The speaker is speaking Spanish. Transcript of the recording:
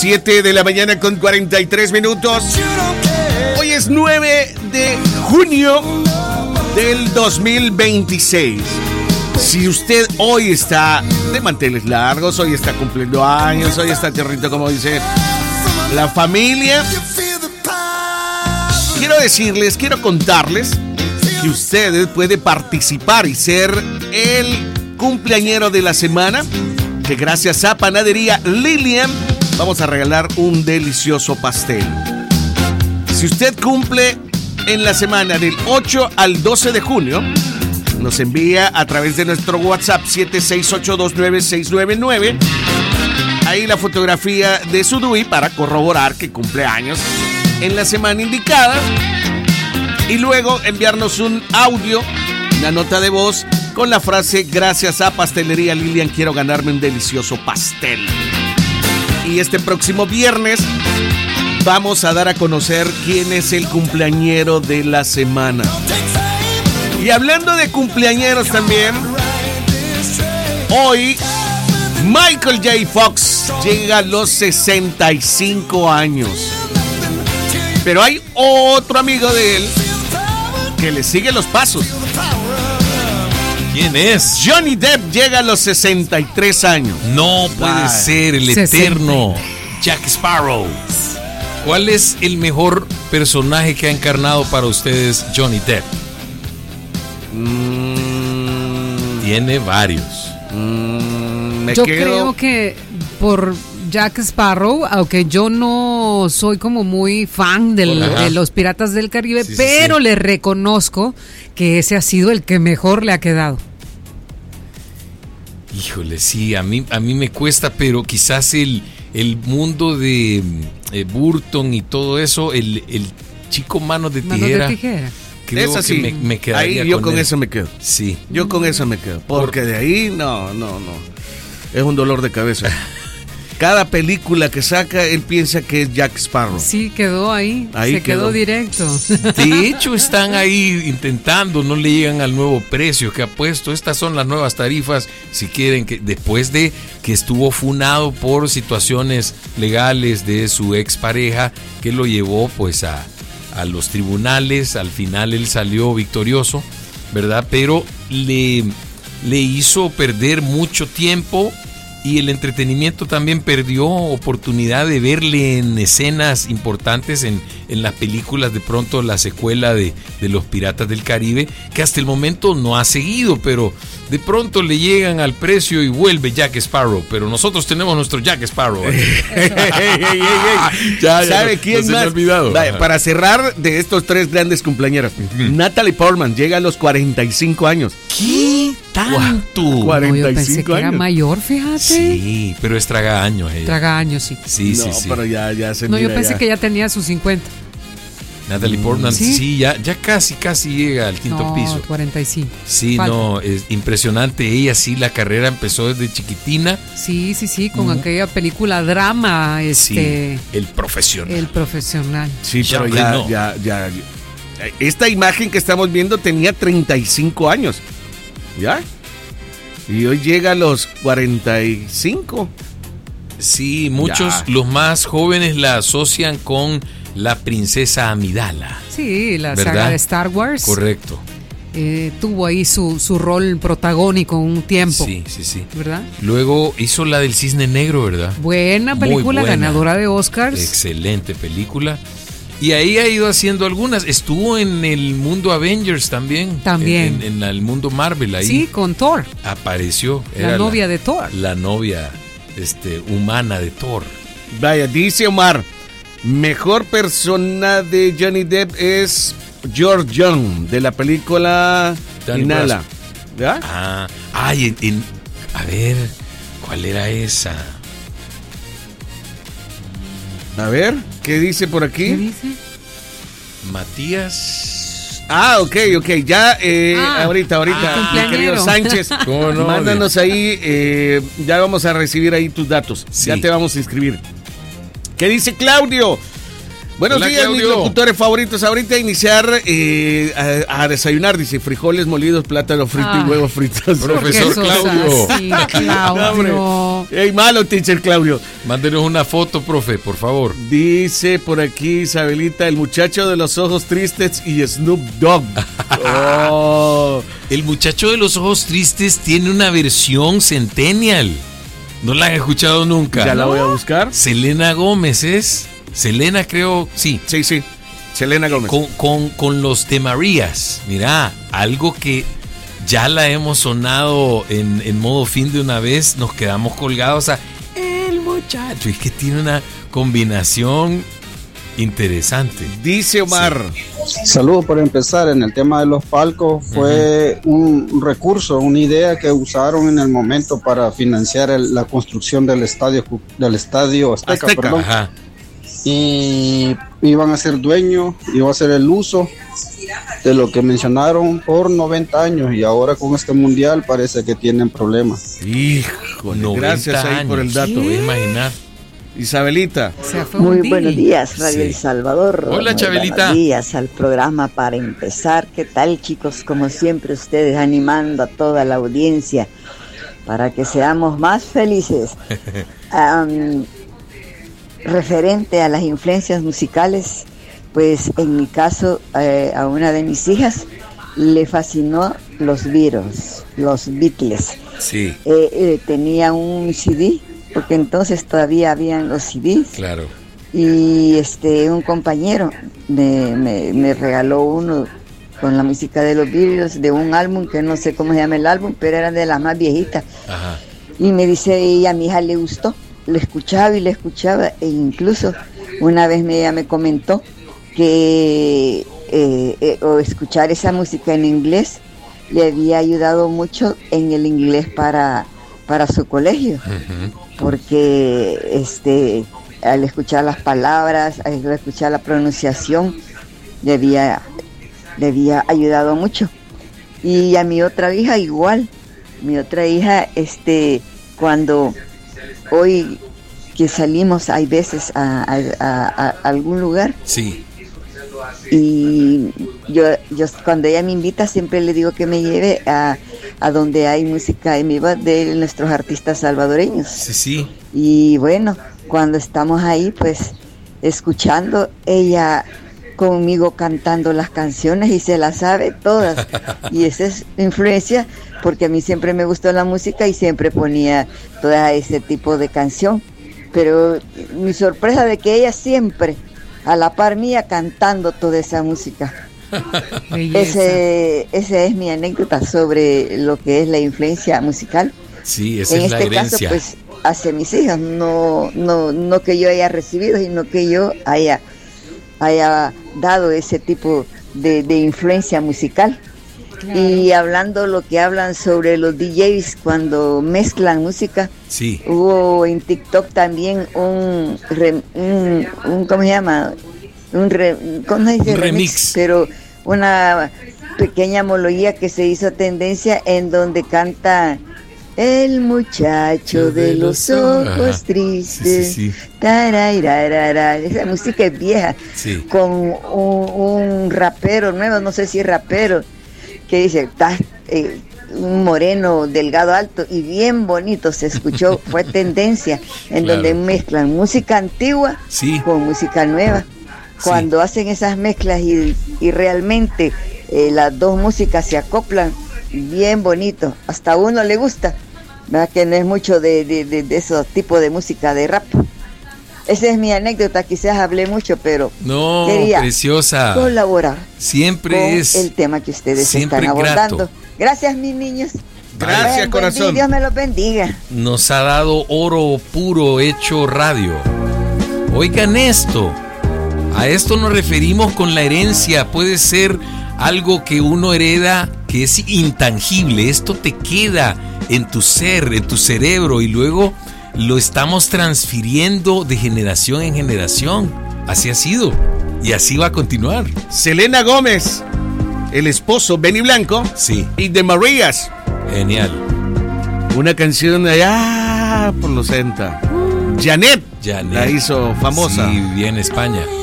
7 de la mañana con 43 minutos. Hoy es 9 de junio del 2026. Si usted hoy está de manteles largos, hoy está cumpliendo años, hoy está tierrito, como dice la familia, quiero contarles que usted puede participar y ser el cumpleañero de la semana, que gracias a Panadería Lilian vamos a regalar un delicioso pastel. Si usted cumple en la semana del 8 al 12 de junio, nos envía a través de nuestro WhatsApp 768299699 ahí la fotografía de su DUI para corroborar que cumple años en la semana indicada, y luego enviarnos un audio, una nota de voz con la frase: gracias a Pastelería Lilian quiero ganarme un delicioso pastel. Y este próximo viernes vamos a dar a conocer quién es el cumpleañero de la semana. Y hablando de cumpleañeros también, hoy Michael J. Fox llega a los 65 años. Pero hay otro amigo de él que le sigue los pasos. ¿Quién es? Johnny Depp llega a los 63 años. No puede ser, el eterno Jack Sparrow. ¿Cuál es el mejor personaje que ha encarnado para ustedes Johnny Depp? Tiene varios. Yo creo que por Jack Sparrow, aunque yo no soy como muy fan de los Piratas del Caribe, pero le reconozco que ese ha sido el que mejor le ha quedado. Híjole, sí, a mí me cuesta, pero quizás el mundo de Burton y todo eso, el chico manos de tijera. Creo esa que sí, me quedaría ahí yo con él. eso me quedo. Sí. Yo con eso me quedo. Porque de ahí, no. Es un dolor de cabeza. Cada película que saca, él piensa que es Jack Sparrow. Sí, quedó ahí se quedó directo. De hecho, están ahí intentando, no le llegan al nuevo precio que ha puesto. Estas son las nuevas tarifas, si quieren, que después de que estuvo funado por situaciones legales de su expareja, que lo llevó pues a los tribunales. Al final él salió victorioso, ¿verdad? Pero le hizo perder mucho tiempo, y el entretenimiento también perdió oportunidad de verle en escenas importantes en las películas, de pronto la secuela de los Piratas del Caribe, que hasta el momento no ha seguido, pero de pronto le llegan al precio y vuelve Jack Sparrow. Pero nosotros tenemos nuestro Jack Sparrow. ¿Sabe quién más? Vaya, para cerrar de estos tres grandes cumpleañeros, Natalie Portman llega a los 45 años. ¿Qué? ¿Tanto? 45 yo pensé que era mayor, fíjate. Sí, pero es traga años ella. Traga años, sí. Sí. Pero ya se No, mira. yo pensé que ya tenía sus 50. Natalie Portman, sí, ya casi llega al quinto piso. 45. Sí, falta. No, es impresionante. Ella sí, la carrera empezó desde chiquitina. Sí, con aquella película drama, Sí, El Profesional. El Profesional. Sí, pero ya. Esta imagen que estamos viendo tenía 35 años. ¿Ya? Y hoy llega a los 45. Sí, muchos, los más jóvenes la asocian con la princesa Amidala. Sí, la ¿verdad? saga de Star Wars. Correcto. Tuvo ahí su rol protagónico un tiempo. Sí. ¿Verdad? Luego hizo la del Cisne Negro, ¿verdad? Buena película, Muy buena. Ganadora de Oscars. Excelente película. Y ahí ha ido haciendo algunas. Estuvo en el mundo Avengers también. En el mundo Marvel ahí. Sí, con Thor. Apareció. La novia de Thor. La novia humana de Thor. Vaya, dice Omar, mejor persona de Johnny Depp es George Young, de la película Inhala. ¿Ya? A ver, ¿cuál era esa? A ver, ¿qué dice por aquí? ¿Qué dice? Matías. Ok, ya, ahorita, mi querido Sánchez, no, mándanos ahí, ya vamos a recibir ahí tus datos, ya te vamos a inscribir. ¿Qué dice Claudio? Buenos días, Claudio. Mis locutores favoritos. Ahorita iniciar a desayunar, dice, frijoles molidos, plátano frito y huevos fritos. Profesor Claudio. Así, Claudio. No. ¡Ey, malo, teacher Claudio! Mándenos una foto, profe, por favor. Dice por aquí Isabelita, el muchacho de los ojos tristes y Snoop Dogg. Oh. El muchacho de los ojos tristes tiene una versión centennial. ¿No la han escuchado nunca? Ya la voy a buscar. Selena Gómez es. Selena, creo, sí. Sí. Selena Gómez. Con los de Marías. Mira, algo que ya la hemos sonado en modo fin de una vez, nos quedamos colgados a el muchacho. Es que tiene una combinación interesante. Dice Omar. Sí. Saludos por empezar. En el tema de los palcos fue un recurso, una idea que usaron en el momento para financiar la construcción del estadio Azteca. Perdón. Ajá. Y iban a ser dueños, iba a ser el uso de lo que mencionaron por 90 años y ahora con este mundial parece que tienen problemas. Híjole, gracias ahí por el dato. Voy a imaginar. Isabelita. Muy buenos días, Radio El Salvador. Hola, Chabelita. Buenos días al programa para empezar. ¿Qué tal, chicos? Como siempre, ustedes animando a toda la audiencia para que seamos más felices. Referente a las influencias musicales, pues en mi caso a una de mis hijas le fascinó los Beatles. Sí. Tenía un CD, porque entonces todavía habían los CDs. Claro. Y un compañero me regaló uno con la música de los Beatles, de un álbum que no sé cómo se llama el álbum, pero era de las más viejitas. Ajá. Y me dice, y a mi hija le gustó. Le escuchaba e incluso una vez ella me comentó que o escuchar esa música en inglés le había ayudado mucho en el inglés para su colegio, porque al escuchar las palabras, al escuchar la pronunciación le había ayudado mucho. Y a mi otra hija igual. Mi otra hija cuando hoy que salimos hay veces a algún lugar, sí, y yo cuando ella me invita siempre le digo que me lleve a donde hay música en vivo de nuestros artistas salvadoreños. Sí. Y bueno, cuando estamos ahí pues escuchando, ella conmigo cantando las canciones y se las sabe todas. Y esa es influencia, porque a mí siempre me gustó la música y siempre ponía todo ese tipo de canción. Pero mi sorpresa de que ella siempre a la par mía cantando toda esa música. Esa es mi anécdota sobre lo que es la influencia musical. Sí, esa es la herencia. En este caso, pues, hacia mis hijas, no que yo haya recibido, sino que yo haya dado ese tipo de influencia musical. Claro. Y hablando lo que hablan sobre los DJs cuando mezclan música, sí. Hubo en TikTok también un ¿cómo se llama? Un remix, pero una pequeña melodía que se hizo tendencia en donde canta el muchacho de los ojos tristes. Sí. Esa música es vieja, sí. Con un rapero nuevo, no sé si es rapero, que dice, un moreno, delgado, alto y bien bonito, se escuchó, fue tendencia, en claro. Donde mezclan música antigua, sí, con música nueva. Cuando sí. Hacen esas mezclas y realmente las dos músicas se acoplan, bien bonito, hasta a uno le gusta, ¿verdad? Que no es mucho de esos tipos de música de rap. Esa es mi anécdota, quizás hablé mucho, pero no, quería preciosa. Colaborar siempre con es el tema que ustedes siempre están abordando. Grato. Gracias, mis niños. Gracias, corazón. Dios me los bendiga. Nos ha dado oro puro hecho radio. Oigan esto. A esto nos referimos con la herencia. Puede ser algo que uno hereda que es intangible. Esto te queda en tu ser, en tu cerebro, y luego lo estamos transfiriendo de generación en generación. Así ha sido y así va a continuar. Selena Gómez, el esposo Benny Blanco, sí, y The Marías. Genial. Una canción de allá por los 60. Janet la hizo famosa. Sí, vivía en España.